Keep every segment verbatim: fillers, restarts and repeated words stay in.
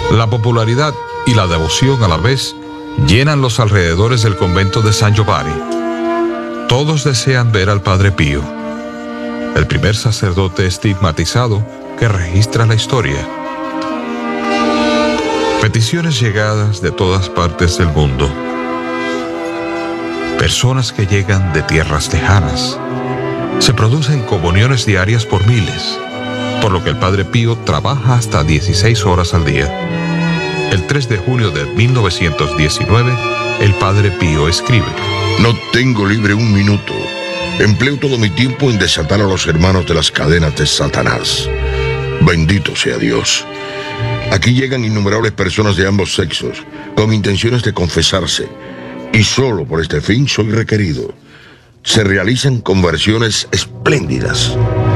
La popularidad y la devoción a la vez llenan los alrededores del convento de San Giovanni. Todos desean ver al Padre Pío, el primer sacerdote estigmatizado que registra la historia. Peticiones llegadas de todas partes del mundo. Personas que llegan de tierras lejanas. Se producen comuniones diarias por miles, por lo que el Padre Pío trabaja hasta dieciséis horas al día. El tres de junio de mil novecientos diecinueve, el Padre Pío escribe: No tengo libre un minuto. Empleo todo mi tiempo en desatar a los hermanos de las cadenas de Satanás. Bendito sea Dios. Aquí llegan innumerables personas de ambos sexos, con intenciones de confesarse, y solo por este fin soy requerido. Se realizan conversiones espléndidas.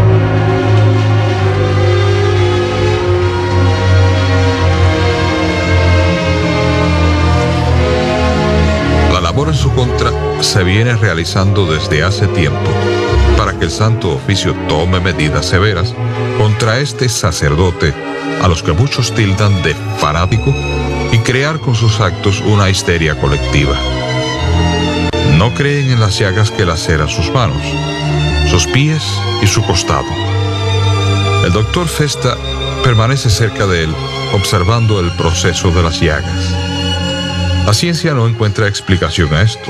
La labor en su contra se viene realizando desde hace tiempo, para que el Santo Oficio tome medidas severas contra este sacerdote, a los que muchos tildan de fanático, y crear con sus actos una histeria colectiva. No creen en las llagas que laceran sus manos, sus pies y su costado. El doctor Festa permanece cerca de él, observando el proceso de las llagas. La ciencia no encuentra explicación a esto.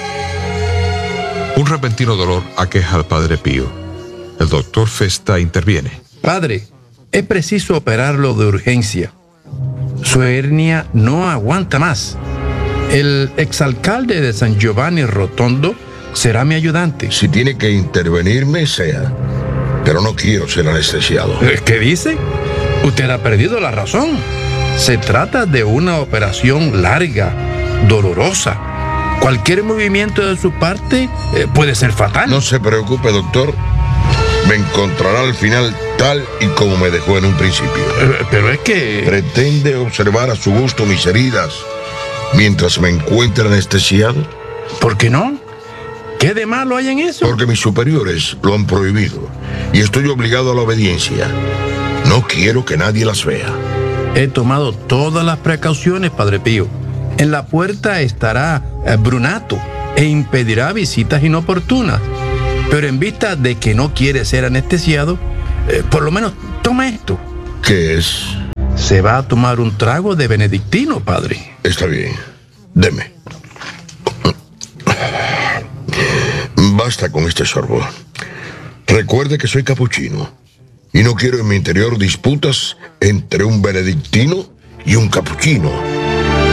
Un repentino dolor aqueja al Padre Pío. El doctor Festa interviene. Padre, es preciso operarlo de urgencia. Su hernia no aguanta más. El exalcalde de San Giovanni Rotondo será mi ayudante. Si tiene que intervenirme, sea. Pero no quiero ser anestesiado. ¿Qué dice? Usted ha perdido la razón. Se trata de una operación larga, dolorosa. Cualquier movimiento de su parte eh, puede ser fatal. No se preocupe, doctor. Me encontrará al final tal y como me dejó en un principio. Eh, pero es que... ¿Pretende observar a su gusto mis heridas mientras me encuentre anestesiado? ¿Por qué no? ¿Qué de malo hay en eso? Porque mis superiores lo han prohibido y estoy obligado a la obediencia. No quiero que nadie las vea. He tomado todas las precauciones, Padre Pío. En la puerta estará eh, Brunato e impedirá visitas inoportunas. Pero en vista de que no quiere ser anestesiado, eh, por lo menos toma esto. ¿Qué es? Se va a tomar un trago de benedictino, padre. Está bien. Deme. Basta con este sorbo. Recuerde que soy capuchino y no quiero en mi interior disputas entre un benedictino y un capuchino.